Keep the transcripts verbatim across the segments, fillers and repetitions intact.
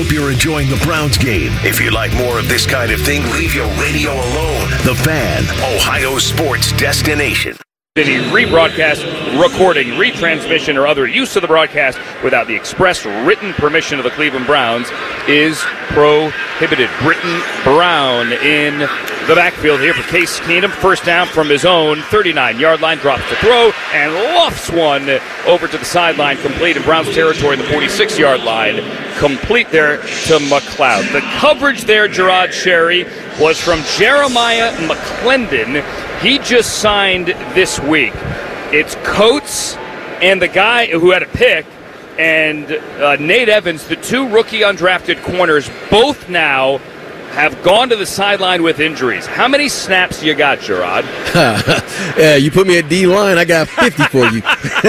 Hope you're enjoying the Browns game. If you like more of this kind of thing, leave your radio alone. The Fan, Ohio sports destination. Any rebroadcast, recording, retransmission, or other use of the broadcast without the express written permission of the Cleveland Browns is prohibited. Britton Brown in the backfield here for Case Keenum. First down from his own thirty-nine-yard line. Drops the throw and lofts one over to the sideline. Complete in Browns territory in the forty-six-yard line. Complete there to McLeod. The coverage there, Gerard Sherry, was from Jeremiah McClendon. He just signed this week. It's Coates and the guy who had a pick, and uh, Nate Evans, the two rookie undrafted corners, both now have gone to the sideline with injuries. How many snaps you got, Gerard? Yeah, you put me at D-line, I got fifty for you.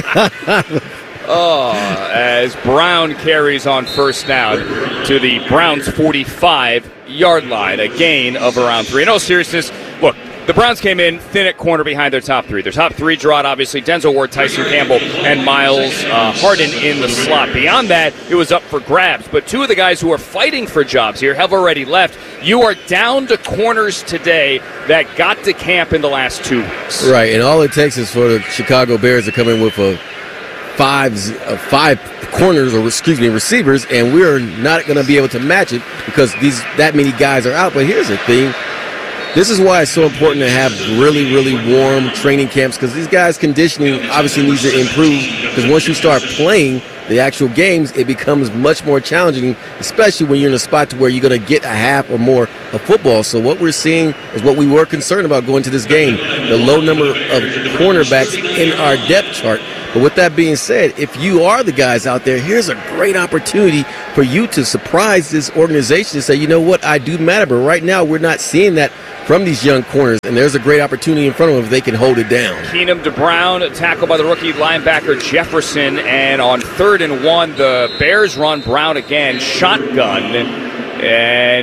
Oh, as Brown carries on first down to the Browns' forty-five-yard line, a gain of around three. In all seriousness, look, the Browns came in thin at corner behind their top three. Their top three, Gerard, obviously, Denzel Ward, Tyson Campbell, and Miles uh, Harden in the slot. Beyond that, it was up for grabs. But two of the guys who are fighting for jobs here have already left. You are down to corners today that got to camp in the last two weeks. Right, and all it takes is for the Chicago Bears to come in with a five, uh, five corners, or excuse me, receivers, and we're not going to be able to match it because these that many guys are out. But here's the thing. This is why it's so important to have really, really warm training camps, because these guys' conditioning obviously needs to improve, because once you start playing the actual games, it becomes much more challenging, especially when you're in a spot to where you're going to get a half or more of football. So what we're seeing is what we were concerned about going to this game, the low number of cornerbacks in our depth chart. But with that being said, if you are the guys out there, here's a great opportunity for you to surprise this organization and say, you know what, I do matter. But right now, we're not seeing that from these young corners, and there's a great opportunity in front of them if they can hold it down. Keenum to Brown, tackled by the rookie linebacker Jefferson, and on third and one, the Bears run Brown again, shotgun, and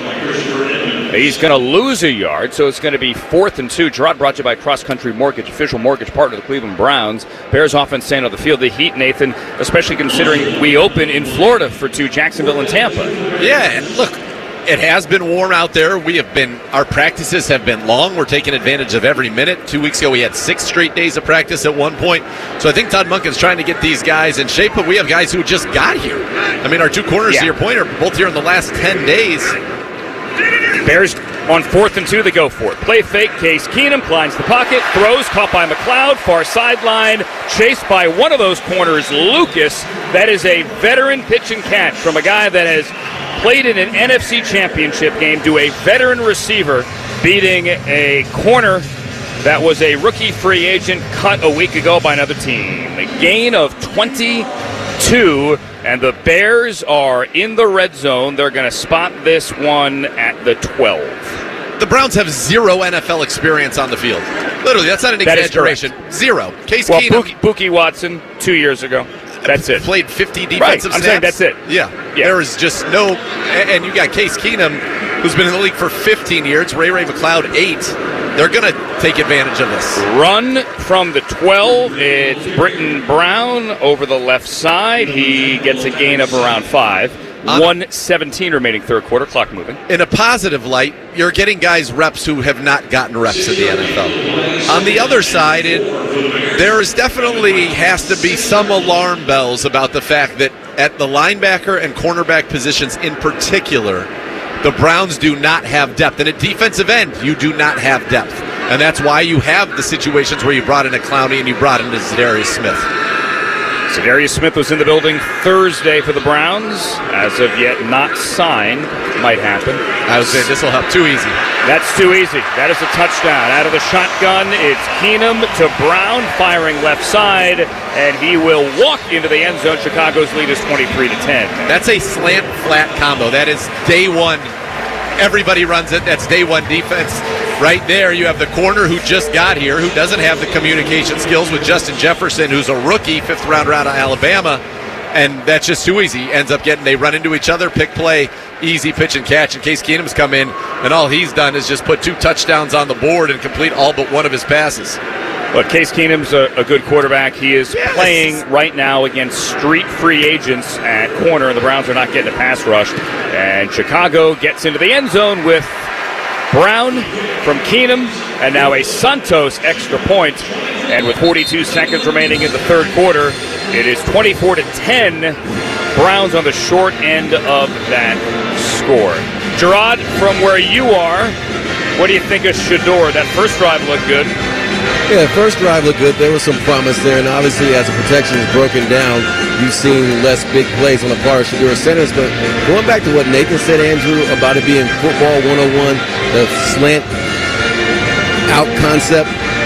he's going to lose a yard, so it's going to be fourth and two. Gerard brought to you by Cross Country Mortgage, official mortgage partner of the Cleveland Browns. Bears offense staying on the field. The heat, Nathan, especially considering we open in Florida for two, Jacksonville and Tampa. Yeah, and look, it has been warm out there. We have been, our practices have been long. We're taking advantage of every minute. Two weeks ago, we had six straight days of practice at one point. So I think Todd Monken's trying to get these guys in shape, but we have guys who just got here. I mean, our two corners, yeah. to your point, are both here in the last ten days. Bears on fourth and two, they go for it. Play fake, Case Keenum climbs the pocket, throws, caught by McLeod, far sideline, chased by one of those corners, Lucas. That is a veteran pitch and catch from a guy that has played in an N F C championship game to a veteran receiver, beating a corner that was a rookie free agent cut a week ago by another team. A gain of twenty-two, and the Bears are in the red zone. They're going to spot this one at the twelve. The Browns have zero N F L experience on the field. Literally, that's not an that exaggeration. Zero. Case well, Keenum. Pookie, Pookie Watson, two years ago. That's it. Played fifty defensive right. snaps. I'm saying that's it. Yeah. yeah. There is just no, and you got Case Keenum, who's been in the league for fifteen years, Ray Ray McLeod, eight. They're going to take advantage of this. Run from the twelve. It's Britton Brown over the left side. He gets a gain of around five. one seventeen remaining third quarter, clock moving. In a positive light, you're getting guys reps who have not gotten reps in the N F L. On the other side, it, there is definitely has to be some alarm bells about the fact that at the linebacker and cornerback positions in particular, the Browns do not have depth. And at defensive end, you do not have depth. And that's why you have the situations where you brought in a Clowney and you brought in a Za'Darius Smith. Za'Darius Smith was in the building Thursday for the Browns. As of yet, not signed. Might happen. I was saying this will help. Too easy. That's too easy. That is a touchdown. Out of the shotgun, it's Keenum to Brown, firing left side, and he will walk into the end zone. Chicago's lead is twenty-three to ten. That's a slant flat combo. That is day one. Everybody runs it. That's day one defense. Right there, you have the corner who just got here, who doesn't have the communication skills with Justin Jefferson, who's a rookie, fifth round round of Alabama, and that's just too easy. Ends up getting, they run into each other, pick play, easy pitch and catch. And Case Keenum's come in, and all he's done is just put two touchdowns on the board and complete all but one of his passes. Look, Case Keenum's a, a good quarterback. He is yes. playing right now against street free agents at corner, and the Browns are not getting a pass rush. And Chicago gets into the end zone with Brown from Keenum, and now a Santos extra point. And with forty-two seconds remaining in the third quarter, it is twenty-four to ten. Browns on the short end of that score. Gerard, from where you are, what do you think of Shedeur? That first drive looked good. Yeah, the first drive looked good. There was some promise there, and obviously as the protection is broken down, you've seen less big plays on the part of Shedeur Sanders. But going back to what Nathan said, Andrew, about it being football one oh one, the slant out concept,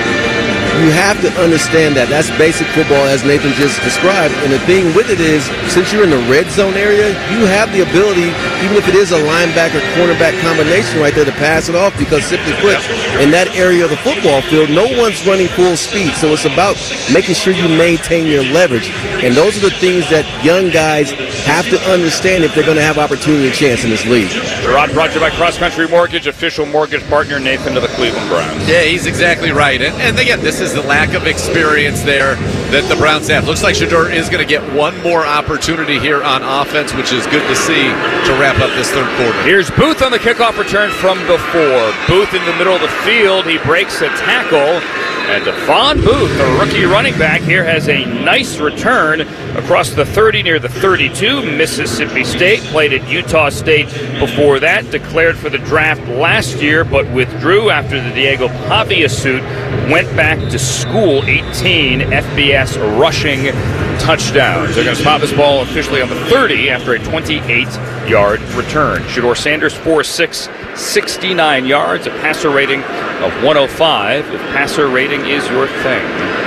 you have to understand that. That's basic football, as Nathan just described. And the thing with it is, since you're in the red zone area, you have the ability, even if it is a linebacker-cornerback combination right there, to pass it off, because simply put, in that area of the football field, no one's running full speed. So it's about making sure you maintain your leverage. And those are the things that young guys have to understand if they're going to have opportunity and chance in this league. Gerard, brought to you by Cross Country Mortgage, official mortgage partner, Nathan, to the Cleveland Browns. Yeah, he's exactly right. And, and again, this is the lack of experience there that the Browns have. Looks like Shedeur is going to get one more opportunity here on offense, which is good to see to wrap up this third quarter. Here's Booth on the kickoff return from the four. Booth in the middle of the field. He breaks a tackle. And Devon Booth, the rookie running back here, has a nice return across the thirty near the thirty-two. Mississippi State played at Utah State before that, declared for the draft last year, but withdrew after the Diego Pavia suit, went back to school. eighteen F B S rushing touchdowns. They're going to spot this ball officially on the thirty after a twenty-eight yard return. Shedeur Sanders, four six, sixty-nine yards, a passer rating of one oh five. If passer rating is your thing.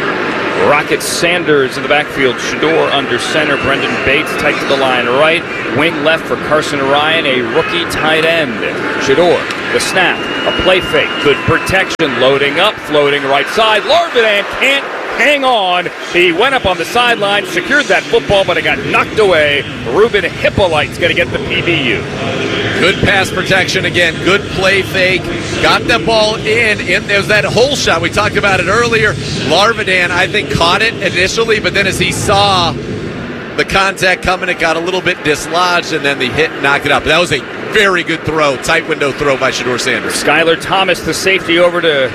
Rocket Sanders in the backfield. Shedeur under center. Brendan Bates tight to the line right. Wing left for Carson Ryan, a rookie tight end. Shedeur, the snap, a play fake, good protection, loading up, floating right side. Larvidan can't hang on. He went up on the sideline, secured that football, but it got knocked away. Ruben Hippolyte's going to get the P B U. Good pass protection again. Good play fake. Got the ball in. in. There was that hole shot. We talked about it earlier. Larvidan, I think, caught it initially, but then as he saw the contact coming, it got a little bit dislodged, and then the hit knocked it out. But that was a very good throw, tight window throw by Shedeur Sanders. Skylar Thomas, the safety, over to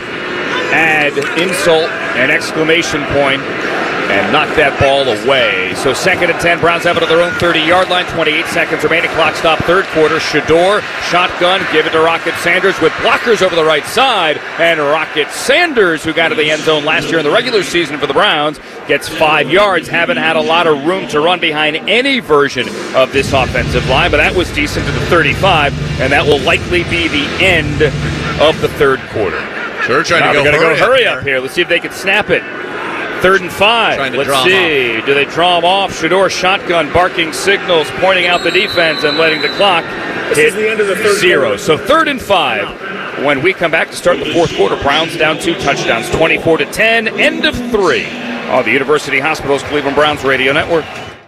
add insult and exclamation point and knock that ball away. So second and ten, Browns have it on their own thirty-yard line, twenty-eight seconds remaining, clock stop, third quarter. Shedeur, shotgun, give it to Rocket Sanders with blockers over the right side, and Rocket Sanders, who got to the end zone last year in the regular season for the Browns, gets five yards. Haven't had a lot of room to run behind any version of this offensive line, but that was decent to the thirty-five, and that will likely be the end of the third quarter. Sure, trying now to go, they're going to go hurry up up here. Let's see if they can snap it. Third and five. Let's see. Do they draw him off? Shedeur shotgun, barking signals, pointing out the defense and letting the clock this hit is the end of the third zero. quarter. So third and five. When we come back to start the fourth quarter, Browns down two touchdowns, twenty-four to ten. End of three on the University Hospitals Cleveland Browns Radio Network.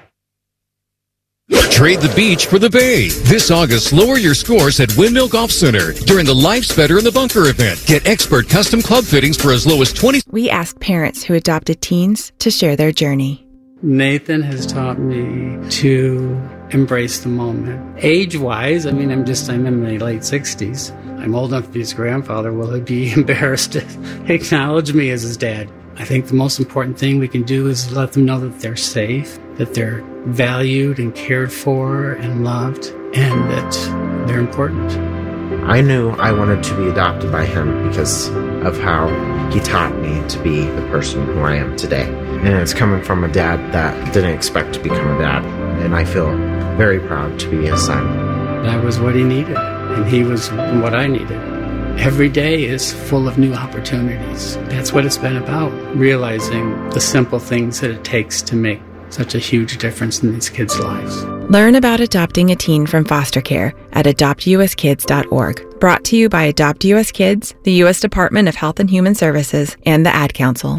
Trade the beach for the bay. This August, lower your scores at Windmill Golf Center during the Life's Better in the Bunker event. Get expert custom club fittings for as low as twenty. We asked parents who adopted teens to share their journey. Nathan has taught me to embrace the moment. Age-wise, I mean, I'm just, I'm in my late sixties. I'm old enough to be his grandfather. Will he be embarrassed to acknowledge me as his dad? I think the most important thing we can do is let them know that they're safe, that they're valued and cared for and loved, and that they're important. I knew I wanted to be adopted by him because of how he taught me to be the person who I am today. And it's coming from a dad that didn't expect to become a dad, and I feel very proud to be his son. That was what he needed, and he was what I needed. Every day is full of new opportunities. That's what it's been about, realizing the simple things that it takes to make such a huge difference in these kids' lives. Learn about adopting a teen from foster care at adopt u s kids dot org. Brought to you by Adopt U S Kids, the U S Department of Health and Human Services, and the Ad Council.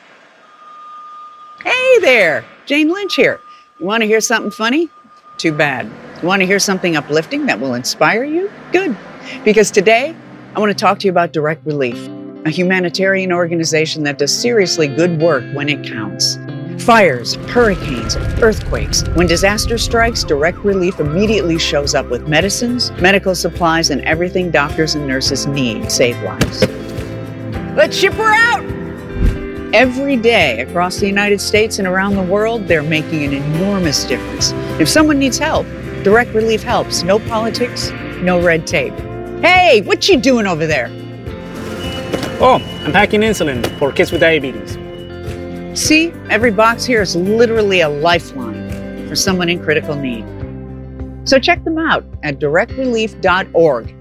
Hey there, Jane Lynch here. You want to hear something funny? Too bad. You want to hear something uplifting that will inspire you? Good. Because today, I want to talk to you about Direct Relief. a humanitarian organization that does seriously good work when it counts. Fires, hurricanes, earthquakes. When disaster strikes, Direct Relief immediately shows up with medicines, medical supplies, and everything doctors and nurses need to save lives. Let's ship her out! Every day across the United States and around the world, they're making an enormous difference. If someone needs help, Direct Relief helps. No politics, no red tape. Hey, what you doing over there? Oh, I'm packing insulin for kids with diabetes. See, every box here is literally a lifeline for someone in critical need. So check them out at direct relief dot org.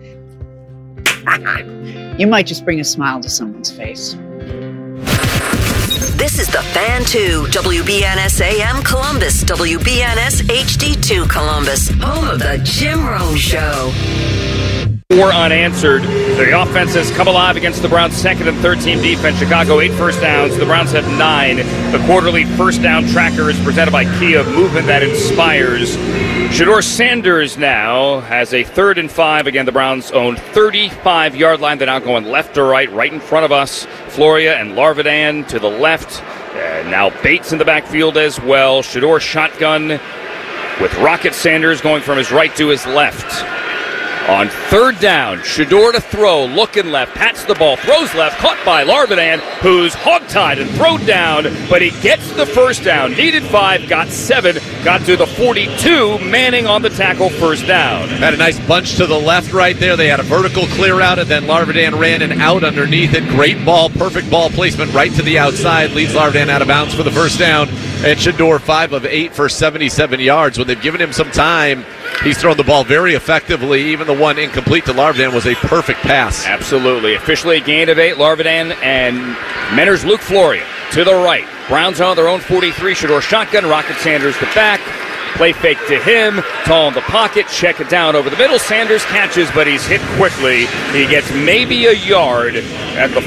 You might just bring a smile to someone's face. This is the Fan two, W B N S A M Columbus, W B N S H D two Columbus, home of the Jim Rome Show. Four unanswered. The offense has come alive against the Browns' second and third team defense. Chicago, eight first downs. The Browns have nine. The quarterly first down tracker is presented by Kia, movement that inspires. Shedeur Sanders now has a third and five. Again, the Browns' own thirty-five-yard line. They're now going left to right, right in front of us. Floria and Larvidan to the left. And now Bates in the backfield as well. Shedeur shotgun with Rocket Sanders going from his right to his left. On third down, Shedeur to throw, looking left, pats the ball, throws left, caught by Larvidan, who's hogtied and thrown down, but he gets the first down. Needed five, got seven, got to the forty-two. Manning on the tackle, first down. Had a nice bunch to the left right there. They had a vertical clear out, and then Larvidan ran and out underneath it. Great ball, perfect ball placement right to the outside. Leads Larvidan out of bounds for the first down. And Shedeur, five of eight for seventy-seven yards. When they've given him some time, he's thrown the ball very effectively. Even the one incomplete to Larvidan was a perfect pass. Absolutely. Officially a gain of eight. Larvidan and Menner's Luke Floria to the right. Browns on their own forty-three. Shedeur shotgun. Rocket Sanders the back. Play fake to him. Tall in the pocket. Check it down over the middle. Sanders catches, but he's hit quickly. He gets maybe a yard at the